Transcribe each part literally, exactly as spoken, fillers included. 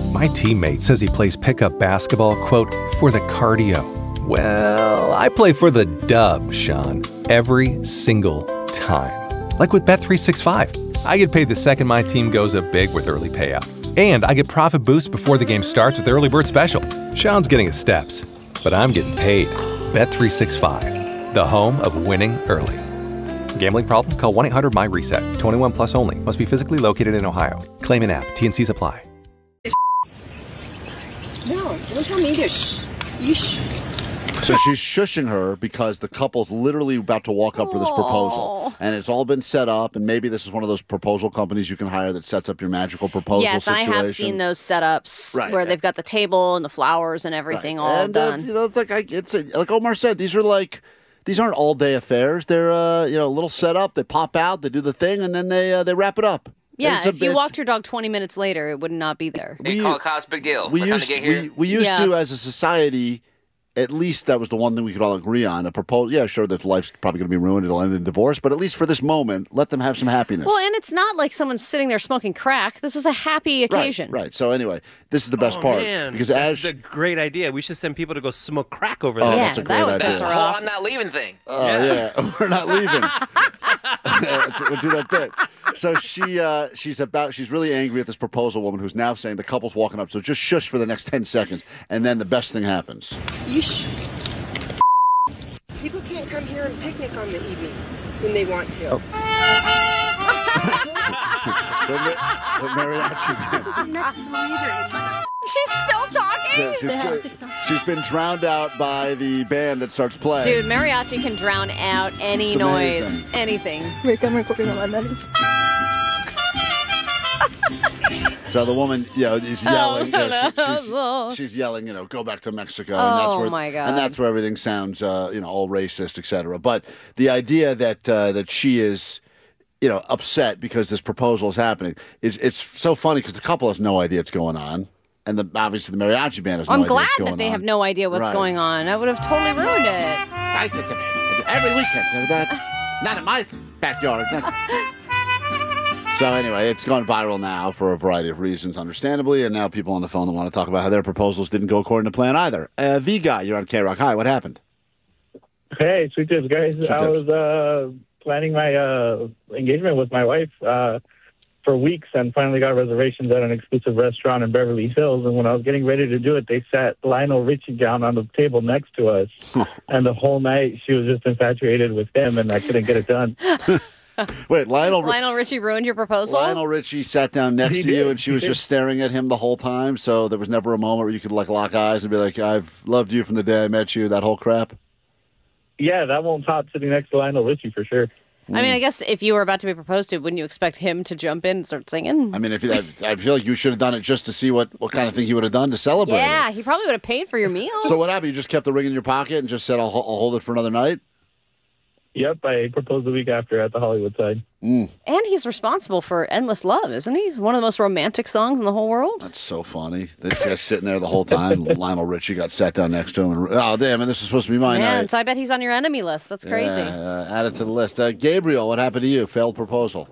My teammate says he plays pickup basketball, quote, for the cardio. Well, I play for the dub, Sean, every single time. Like with Bet three sixty-five. I get paid the second my team goes up big with early payout. And I get profit boosts before the game starts with the Early Bird Special. Sean's getting his steps, but I'm getting paid. Bet three sixty-five, the home of winning early. Gambling problem? Call one eight hundred my reset. twenty-one plus only. Must be physically located in Ohio. Claim an app. T and C's apply. No, don't tell me to shh. You shh. So she's shushing her because the couple's literally about to walk up for this proposal. And it's all been set up, and maybe this is one of those proposal companies you can hire that sets up your magical proposal yes, situation. Yes, I have seen those setups right. where they've got the table and the flowers and everything right. all and, done. Uh, you know, it's like I, it's a, like Omar said, these are like these aren't all day affairs. They're uh, you know, a little setup. They pop out, they do the thing, and then they uh, they wrap it up. Yeah, a, if you walked your dog twenty minutes later, it would not be there. Hey, call Kyle's big deal. We what used, time to get here? We, we used yeah. to, as a society, at least that was the one thing we could all agree on. A proposal, yeah, sure, that life's probably going to be ruined. It'll end in divorce. But at least for this moment, let them have some happiness. Well, and it's not like someone's sitting there smoking crack. This is a happy occasion. Right, right. So anyway, this is the best oh, part. Man. Because that's as a great idea. We should send people to go smoke crack over oh, there. Yeah, that's a great that would idea. piss her That's the whole off. I'm not leaving thing. Oh, yeah. yeah. We're not leaving. We'll do that bit. So she uh, she's about she's really angry at this proposal woman who's now saying the couple's walking up. So just shush for the next ten seconds, and then the best thing happens. You shh. People can't come here and picnic on the evening when they want to. Oh. the, the mariachi band. Next breather. She's still talking? So she's, she's been drowned out by the band that starts playing. Dude, mariachi can drown out any It's noise, amazing. anything. So the woman, you know, is yelling. Oh, you know, she- she's, no. she's yelling, you know, go back to Mexico. Oh, and that's where, my God. And that's where everything sounds, uh, you know, all racist, et cetera. But the idea that uh, that she is, you know, upset because this proposal is happening is it's so funny because the couple has no idea what's going on, and the obviously the mariachi band has no I'm idea glad what's going that they on. have no idea what's Right. going on. I would have totally ruined it. I said to me every weekend, you know, that not in my backyard. That's- So anyway, it's gone viral now for a variety of reasons, understandably, and now people on the phone that want to talk about how their proposals didn't go according to plan either. Uh, V Guy, you're on K-Rock. Hi, what happened? Hey, sweet tips, guys. Sweet I tips. was uh, planning my uh, engagement with my wife uh, for weeks and finally got reservations at an exclusive restaurant in Beverly Hills. And when I was getting ready to do it, they sat Lionel Richie down on the table next to us. And the whole night, she was just infatuated with him, and I couldn't get it done. Wait, Lionel Lionel Richie ruined your proposal? Lionel Richie sat down next He to you, did, and she he was did. just staring at him the whole time, so there was never a moment where you could, like, lock eyes and be like, I've loved you from the day I met you, that whole crap? Yeah, that won't top sitting next to Lionel Richie for sure. I mean, I guess if you were about to be proposed to, wouldn't you expect him to jump in and start singing? I mean, if you, I, I feel like you should have done it just to see what, what kind of thing he would have done to celebrate Yeah, it. he probably would have paid for your meal. So what happened? You just kept the ring in your pocket and just said, I'll, I'll hold it for another night? Yep, I proposed the week after at the Hollywood side. Mm, And he's responsible for Endless Love, isn't he? One of the most romantic songs in the whole world. that's so funny. This guy's sitting there the whole time. Lionel Richie got sat down next to him. And, oh, damn, and this is supposed to be my Man, night. so I bet he's on your enemy list. That's crazy. Yeah, uh, add it to the list. Uh, Gabriel, what happened to you? Failed proposal.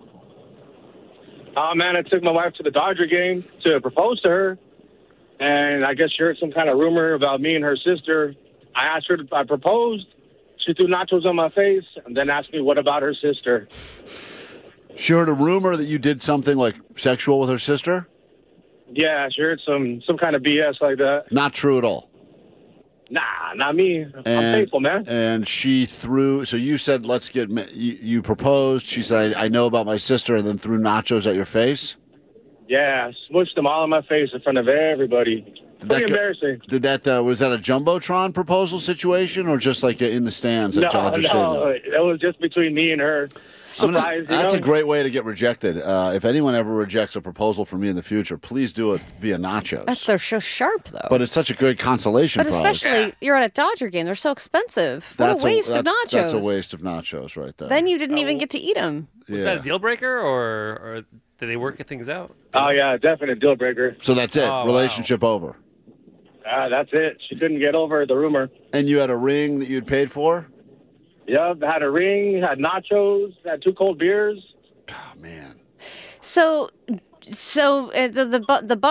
Oh, man, I took my wife to the Dodger game to propose to her. And I guess she heard some kind of rumor about me and her sister. I asked her if I proposed. She threw nachos on my face and then asked me, what about her sister? She heard a rumor that you did something like sexual with her sister? Yeah, she heard some, some kind of B S like that. Not true at all. Nah, not me. I'm And- faithful, man. And she threw, so you said, let's get, ma- you, you proposed. She said, I, I know about my sister, and then threw nachos at your face? Yeah, smushed them all in my face in front of everybody. Did Pretty that go- embarrassing. Did that, uh, was that a Jumbotron proposal situation, or just like in the stands No, at Dodger no, Stadium? it was just between me and her. I'm gonna- Surprise, you that's know? a great way to get rejected. Uh, if anyone ever rejects a proposal from me in the future, please do it via nachos. That's so, so sharp, though. But it's such a great consolation But prize. especially, you're at a Dodger game. They're so expensive. What That's a waste of that's- nachos. That's a waste of nachos right there. Then you didn't even get to eat them. Was yeah. that a deal breaker, or, or did they work things out? Oh, yeah, definite deal breaker. So that's it. Oh, wow. Relationship over. Ah, that's it. She couldn't get over the rumor. And you had a ring that you'd paid for? Yep, had a ring, had nachos, had two cold beers. Oh, man. So, so uh, the the bu- the